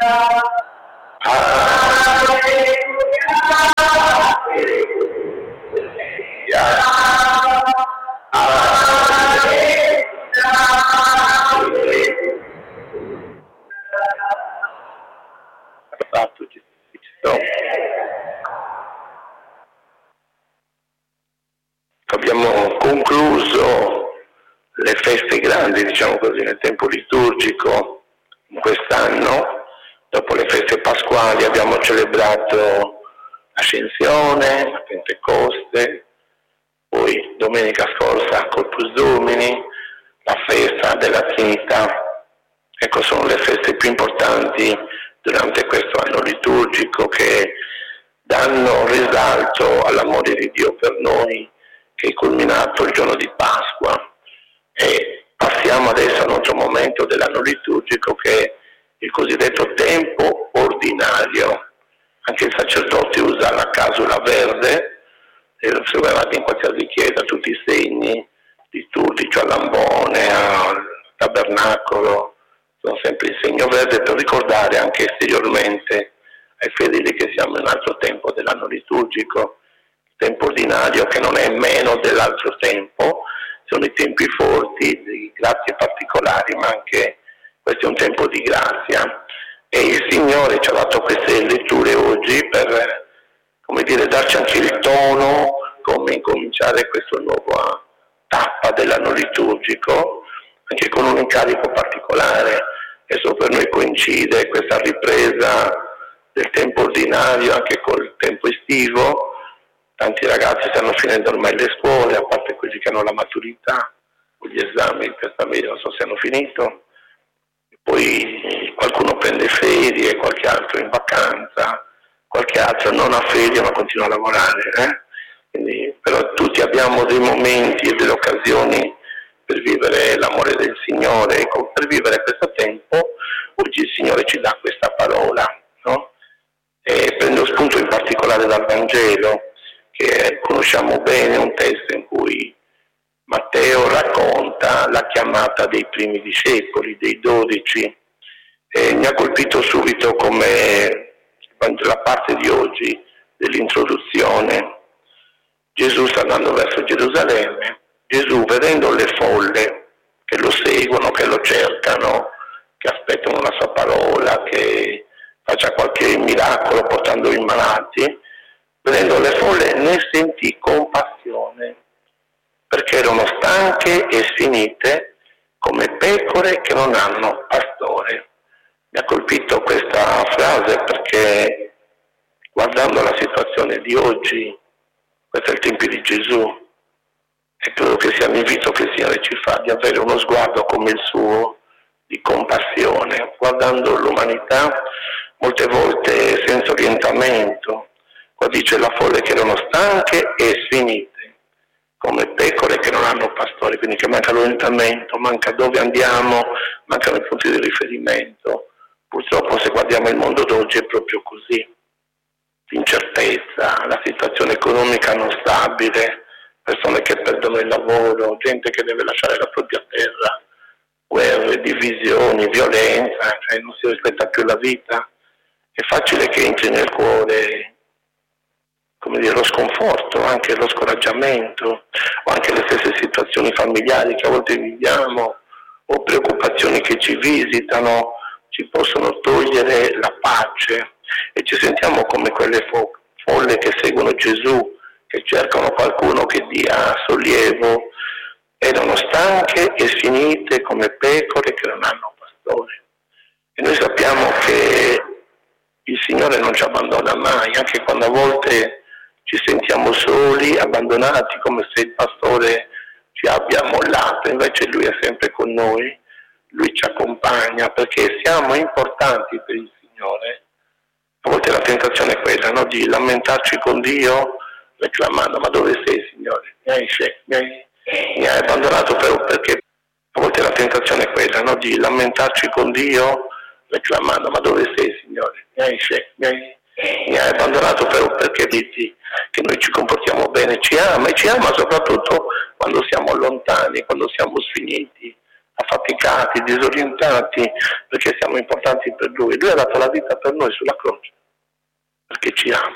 Abbiamo concluso le feste grandi, diciamo così, nel tempo liturgico quest'anno. Dopo le feste pasquali abbiamo celebrato l'Ascensione, la Pentecoste, poi domenica scorsa Corpus Domini, la festa della Trinità. Ecco, sono le feste più importanti durante questo anno liturgico che danno risalto all'amore di Dio per noi, che è culminato il giorno di Pasqua. E passiamo adesso a un altro momento dell'anno liturgico che è il cosiddetto tempo ordinario. Anche il sacerdote usa la casula verde, e lo osservate in qualsiasi chiesa tutti i segni liturgici, al lambone, al tabernacolo, sono sempre il segno verde per ricordare anche esteriormente ai fedeli che siamo in un altro tempo dell'anno liturgico, il tempo ordinario che non è meno dell'altro tempo, sono i tempi forti di grazie particolari, ma anche questo è un tempo di grazia. E il Signore ci ha dato queste letture oggi per, come dire, darci anche il tono, come incominciare questa nuova tappa dell'anno liturgico, anche con un incarico particolare. Adesso per noi coincide questa ripresa del tempo ordinario anche col tempo estivo. Tanti ragazzi stanno finendo ormai le scuole, a parte quelli che hanno la maturità, o gli esami per famiglia non so se hanno finito. Poi qualcuno prende ferie, qualche altro in vacanza, qualche altro non ha ferie ma continua a lavorare. Quindi, però tutti abbiamo dei momenti e delle occasioni per vivere l'amore del Signore. Ecco, per vivere questo tempo, oggi il Signore ci dà questa parola, no? E prendo spunto in particolare dal Vangelo, che conosciamo bene, un testo in cui Matteo racconta la chiamata dei primi discepoli, dei 12, e mi ha colpito subito come la parte di oggi dell'introduzione. Gesù sta andando verso Gerusalemme, Gesù vedendo le folle che lo seguono, che lo cercano, che aspettano la sua parola, che faccia qualche miracolo portando i malati, vedendo le folle ne sentì compassione, perché erano stanche e sfinite come pecore che non hanno pastore. Mi ha colpito questa frase perché guardando la situazione di oggi, questo è il tempo di Gesù, e credo che sia l'invito che il Signore ci fa di avere uno sguardo come il suo, di compassione, guardando l'umanità molte volte senza orientamento. Qua dice la folle che erano stanche e sfinite, come pecore che non hanno pastore, quindi che manca l'orientamento, manca dove andiamo, mancano i punti di riferimento. Purtroppo se guardiamo il mondo d'oggi è proprio così. L'incertezza, la situazione economica non stabile, persone che perdono il lavoro, gente che deve lasciare la propria terra, guerre, divisioni, violenza, cioè non si rispetta più la vita. È facile che entri nel cuore, come dire, lo sconforto, anche lo scoraggiamento, o anche le stesse situazioni familiari che a volte viviamo, o preoccupazioni che ci visitano, ci possono togliere la pace e ci sentiamo come quelle folle che seguono Gesù, che cercano qualcuno che dia sollievo, erano stanche e sfinite come pecore che non hanno pastore. E noi sappiamo che il Signore non ci abbandona mai, anche quando a volte ci sentiamo soli, abbandonati, come se il pastore ci abbia mollato, invece Lui è sempre con noi, Lui ci accompagna perché siamo importanti per il Signore. A volte la tentazione è quella, no? Di lamentarci con Dio reclamando: ma dove sei, Signore? Mi hai abbandonato perché? A volte la tentazione è quella, no? Di lamentarci con Dio reclamando: ma dove sei, Signore? Mi hai abbandonato perché dici che noi ci comportiamo bene, ci ama, e ci ama soprattutto quando siamo lontani, quando siamo sfiniti, affaticati, disorientati, perché siamo importanti per Lui. Lui ha dato la vita per noi sulla croce, perché ci ama.